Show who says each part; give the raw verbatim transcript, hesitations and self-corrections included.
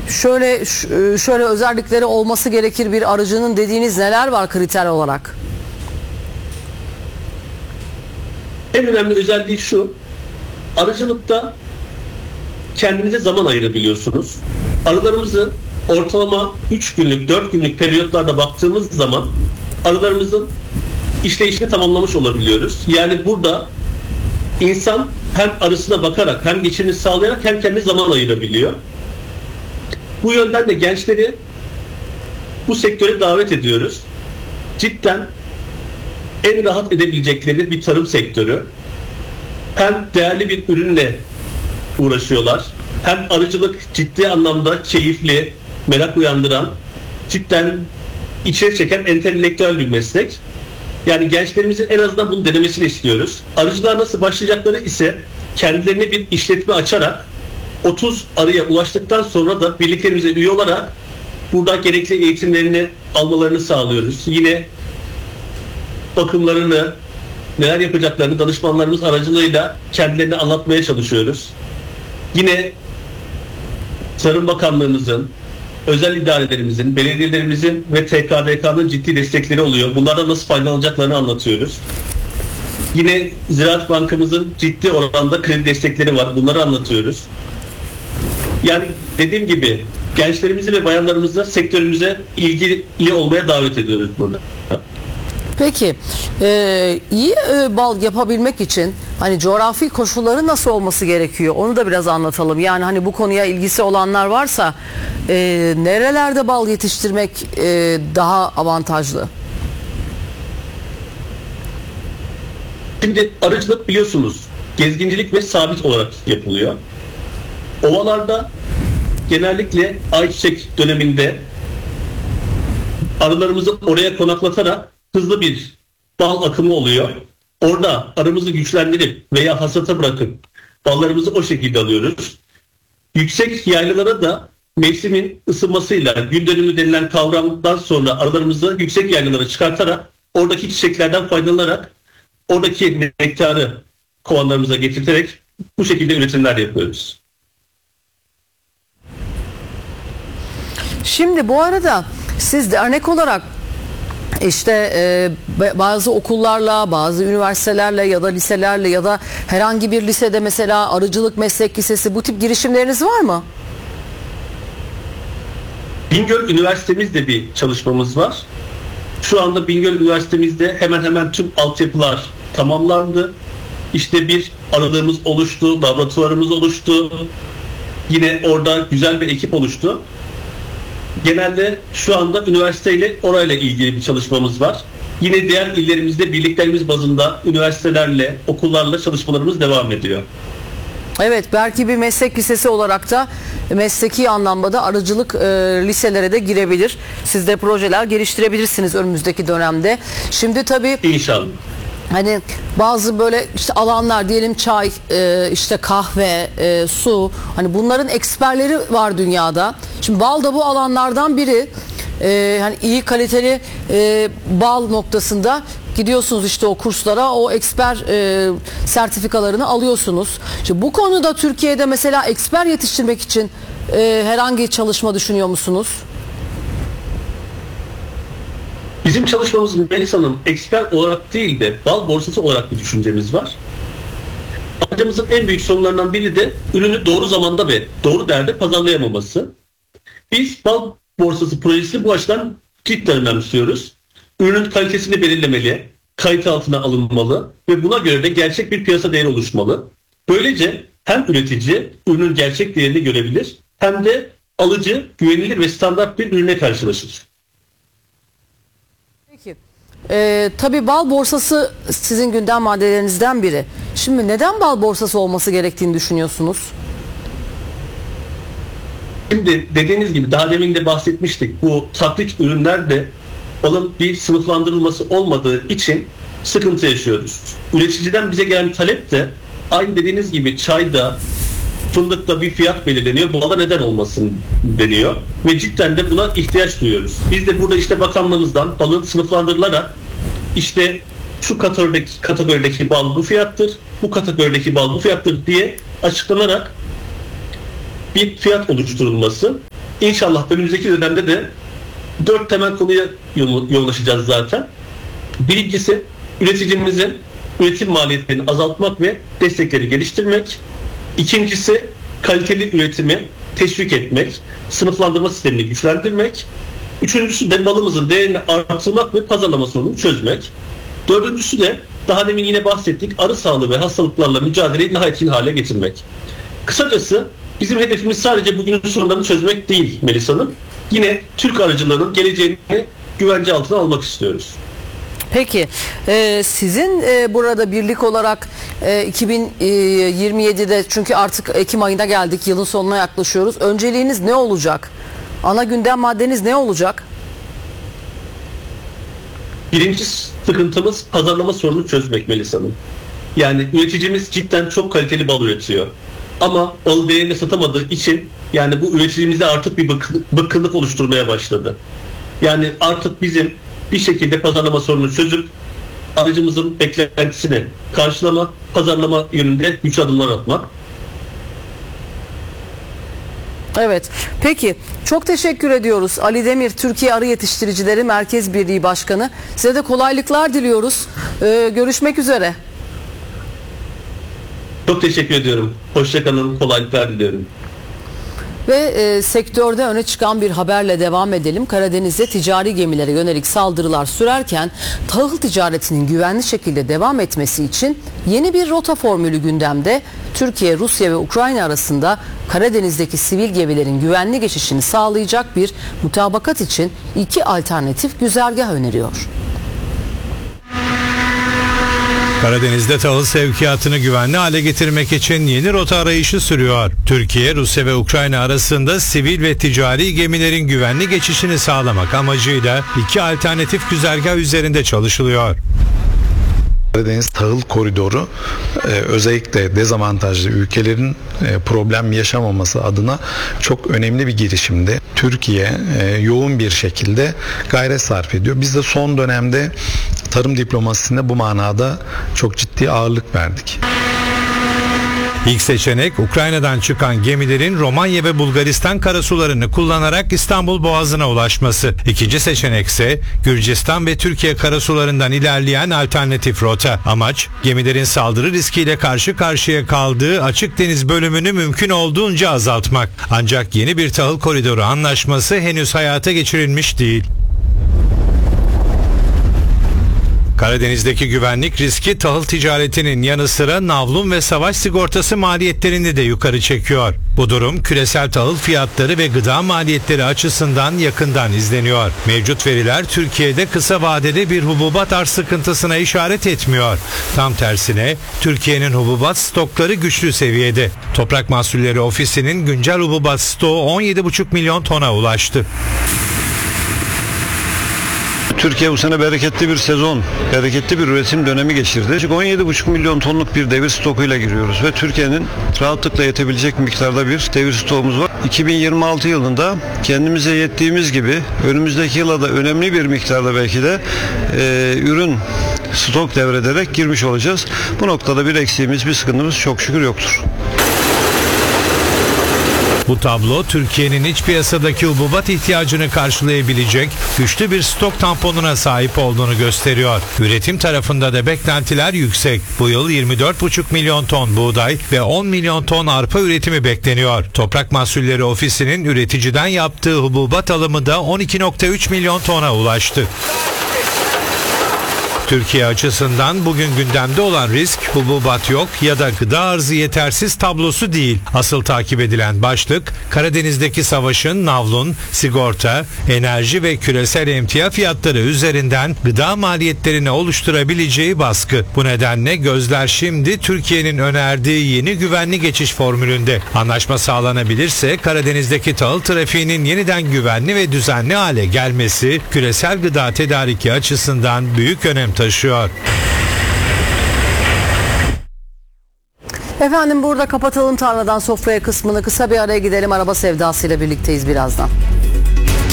Speaker 1: şöyle şöyle özellikleri olması gerekir bir arıcının dediğiniz neler var kriter olarak?
Speaker 2: En önemli özelliği şu: arıcılıkta kendinize zaman ayırabiliyorsunuz. Arılarımızı ortalama üç günlük, dört günlük periyotlarda baktığımız zaman arılarımızın işleyişini tamamlamış olabiliyoruz. Yani burada insan hem arısına bakarak, hem geçimini sağlayarak, hem kendi zaman ayırabiliyor. Bu yönden de gençleri bu sektöre davet ediyoruz. Cidden en rahat edebilecekleri bir tarım sektörü. Hem değerli bir ürünle uğraşıyorlar, hem arıcılık ciddi anlamda keyifli, merak uyandıran, cidden içeri çeken entelektüel bir meslek. Yani gençlerimizin en azından bunu denemesini istiyoruz. Arıcılığa nasıl başlayacakları ise kendilerine bir işletme açarak otuz arıya ulaştıktan sonra da birliklerimize üye olarak burada gerekli eğitimlerini almalarını sağlıyoruz. Yine bakımlarını, neler yapacaklarını danışmanlarımız aracılığıyla kendilerine anlatmaya çalışıyoruz. Yine Tarım Bakanlığımızın, özel idarelerimizin, belediyelerimizin ve T K D K'nın ciddi destekleri oluyor. Bunlardan nasıl faydalanacaklarını anlatıyoruz. Yine Ziraat Bankamızın ciddi oranda kredi destekleri var. Bunları anlatıyoruz. Yani dediğim gibi gençlerimizi ve bayanlarımızı sektörümüze ilgili olmaya davet ediyoruz burada.
Speaker 1: Peki e, iyi e, bal yapabilmek için hani coğrafi koşulları nasıl olması gerekiyor? Onu da biraz anlatalım. Yani hani bu konuya ilgisi olanlar varsa e, nerelerde bal yetiştirmek e, daha avantajlı?
Speaker 2: Şimdi arıcılık biliyorsunuz gezgincilik ve sabit olarak yapılıyor. Ovalarda genellikle ayçiçek döneminde arılarımızı oraya konaklatarak hızlı bir bal akımı oluyor. Orada arımızı güçlendirip veya hasata bırakıp ballarımızı o şekilde alıyoruz. Yüksek yaylalara da mevsimin ısınmasıyla gün dönümü denilen kavramdan sonra arılarımızı yüksek yaylalara çıkartarak oradaki çiçeklerden faydalanarak oradaki nektarı kovanlarımıza getirterek bu şekilde üretimler yapıyoruz.
Speaker 1: Şimdi bu arada siz dernek olarak İşte e, bazı okullarla, bazı üniversitelerle ya da liselerle ya da herhangi bir lisede mesela arıcılık meslek lisesi bu tip girişimleriniz var mı?
Speaker 2: Bingöl Üniversitemizde bir çalışmamız var. Şu anda Bingöl Üniversitemizde hemen hemen tüm altyapılar tamamlandı. İşte bir aralığımız oluştu, laboratuvarımız oluştu. Yine orada güzel bir ekip oluştu. Genelde şu anda üniversiteyle orayla ilgili bir çalışmamız var. Yine diğer illerimizde birliklerimiz bazında üniversitelerle, okullarla çalışmalarımız devam ediyor.
Speaker 1: Evet, belki bir meslek lisesi olarak da mesleki anlamda da arıcılık e, liselere de girebilir. Siz de projeler geliştirebilirsiniz önümüzdeki dönemde. Şimdi tabii
Speaker 2: İnşallah.
Speaker 1: Hani bazı böyle işte alanlar diyelim çay, e, işte kahve, e, su, hani bunların eksperleri var dünyada. Şimdi bal da bu alanlardan biri. E, hani iyi kaliteli e, bal noktasında gidiyorsunuz işte o kurslara, o eksper e, sertifikalarını alıyorsunuz. Şimdi bu konuda Türkiye'de mesela eksper yetiştirmek için e, herhangi çalışma düşünüyor musunuz?
Speaker 2: Bizim çalışmamız Melis Hanım eksper olarak değil de bal borsası olarak bir düşüncemiz var. Amacımızın en büyük sorunlarından biri de ürünü doğru zamanda ve doğru değerde pazarlayamaması. Biz bal borsası projesini bu açıdan cidden önemsiyoruz. Ürünün kalitesini belirlemeli, kayıt altına alınmalı ve buna göre de gerçek bir piyasa değeri oluşmalı. Böylece hem üretici ürünün gerçek değerini görebilir, hem de alıcı güvenilir ve standart bir ürüne karşılaşır.
Speaker 1: Peki. Ee, tabii bal borsası sizin gündem maddelerinizden biri. Şimdi neden bal borsası olması gerektiğini düşünüyorsunuz?
Speaker 2: Şimdi dediğiniz gibi daha demin de bahsetmiştik. Bu taklit ürünlerde balın bir sınıflandırılması olmadığı için sıkıntı yaşıyoruz. Üreticiden bize gelen talep de aynı dediğiniz gibi çayda, fındıkta bir fiyat belirleniyor. Bala neden olmasın deniyor. Ve cidden de buna ihtiyaç duyuyoruz. Biz de burada işte bakanlığımızdan balın sınıflandırılarak işte şu kategorideki, kategorideki bal bu fiyattır, bu kategorideki bal bu fiyattır diye açıklanarak bir fiyat oluşturulması İnşallah önümüzdeki dönemde de dört temel konuya yoğunlaşacağız zaten. Birincisi, üreticimizin üretim maliyetlerini azaltmak ve destekleri geliştirmek. İkincisi, kaliteli üretimi teşvik etmek, sınıflandırma sistemini güçlendirmek. Üçüncüsü de malımızın değerini artırmak ve pazarlama sorununu çözmek. Dördüncüsü de daha demin yine bahsettik, arı sağlığı ve hastalıklarla mücadeleyi daha etkili hale getirmek. Kısacası bizim hedefimiz sadece bugünün sorunlarını çözmek değil Melisa Hanım. Yine Türk arıcılığının geleceğini güvence altına almak istiyoruz.
Speaker 1: Peki e, sizin e, burada birlik olarak e, iki bin yirmi yedide, çünkü artık Ekim ayına geldik, yılın sonuna yaklaşıyoruz. Önceliğiniz ne olacak? Ana gündem maddeniz ne olacak?
Speaker 2: Birinci sıkıntımız pazarlama sorununu çözmek Melisa Hanım. Yani üreticimiz cidden çok kaliteli bal üretiyor. Ama balı değerine satamadığı için yani bu üreticimizde artık bir bıkkınlık, bıkkınlık oluşturmaya başladı. Yani artık bizim bir şekilde pazarlama sorununu çözüp aracımızın beklentisini karşılama, pazarlama yönünde güçlü adımlar atmak.
Speaker 1: Evet. Peki. Çok teşekkür ediyoruz. Ali Demir, Türkiye Arı Yetiştiricileri Merkez Birliği Başkanı. Size de kolaylıklar diliyoruz. Ee, görüşmek üzere.
Speaker 2: Çok teşekkür ediyorum. Hoşça kalın. Kolaylıklar diliyorum.
Speaker 1: Ve e, sektörde öne çıkan bir haberle devam edelim. Karadeniz'de ticari gemilere yönelik saldırılar sürerken tahıl ticaretinin güvenli şekilde devam etmesi için yeni bir rota formülü gündemde. Türkiye, Rusya ve Ukrayna arasında Karadeniz'deki sivil gemilerin güvenli geçişini sağlayacak bir mutabakat için iki alternatif güzergah öneriyor.
Speaker 3: Karadeniz'de tahıl sevkiyatını güvenli hale getirmek için yeni rota arayışı sürüyor. Türkiye, Rusya ve Ukrayna arasında sivil ve ticari gemilerin güvenli geçişini sağlamak amacıyla iki alternatif güzergah üzerinde çalışılıyor.
Speaker 4: Karadeniz tahıl koridoru e, özellikle dezavantajlı ülkelerin e, problem yaşamaması adına çok önemli bir girişimdi. Türkiye e, yoğun bir şekilde gayret sarf ediyor. Biz de son dönemde tarım diplomasisine bu manada çok ciddi ağırlık verdik.
Speaker 3: İlk seçenek Ukrayna'dan çıkan gemilerin Romanya ve Bulgaristan karasularını kullanarak İstanbul Boğazı'na ulaşması. İkinci seçenek ise Gürcistan ve Türkiye karasularından ilerleyen alternatif rota. Amaç gemilerin saldırı riskiyle karşı karşıya kaldığı açık deniz bölümünü mümkün olduğunca azaltmak. Ancak yeni bir tahıl koridoru anlaşması henüz hayata geçirilmiş değil. Karadeniz'deki güvenlik riski tahıl ticaretinin yanı sıra navlun ve savaş sigortası maliyetlerini de yukarı çekiyor. Bu durum küresel tahıl fiyatları ve gıda maliyetleri açısından yakından izleniyor. Mevcut veriler Türkiye'de kısa vadede bir hububat arz sıkıntısına işaret etmiyor. Tam tersine Türkiye'nin hububat stokları güçlü seviyede. Toprak Mahsulleri Ofisi'nin güncel hububat stoğu on yedi buçuk milyon tona ulaştı.
Speaker 5: Türkiye bu sene bereketli bir sezon, bereketli bir üretim dönemi geçirdi. on yedi buçuk milyon tonluk bir devir stokuyla giriyoruz ve Türkiye'nin rahatlıkla yetebilecek miktarda bir devir stoğumuz var. iki bin yirmi altı yılında kendimize yettiğimiz gibi önümüzdeki yıla da önemli bir miktarda belki de e, ürün stok devrederek girmiş olacağız. Bu noktada bir eksiğimiz, bir sıkıntımız çok şükür yoktur.
Speaker 3: Bu tablo Türkiye'nin iç piyasadaki hububat ihtiyacını karşılayabilecek güçlü bir stok tamponuna sahip olduğunu gösteriyor. Üretim tarafında da beklentiler yüksek. Bu yıl yirmi dört buçuk milyon ton buğday ve on milyon ton arpa üretimi bekleniyor. Toprak Mahsulleri Ofisi'nin üreticiden yaptığı hububat alımı da on iki nokta üç milyon tona ulaştı. Türkiye açısından bugün gündemde olan risk hububat yok ya da gıda arzı yetersiz tablosu değil. Asıl takip edilen başlık Karadeniz'deki savaşın navlun, sigorta, enerji ve küresel emtia fiyatları üzerinden gıda maliyetlerini oluşturabileceği baskı. Bu nedenle gözler şimdi Türkiye'nin önerdiği yeni güvenli geçiş formülünde. Anlaşma sağlanabilirse Karadeniz'deki tahıl trafiğinin yeniden güvenli ve düzenli hale gelmesi küresel gıda tedariki açısından büyük önem taşıyor.
Speaker 1: Efendim burada kapatalım tarladan sofraya kısmını. Kısa bir araya gidelim. Araba sevdasıyla birlikteyiz birazdan.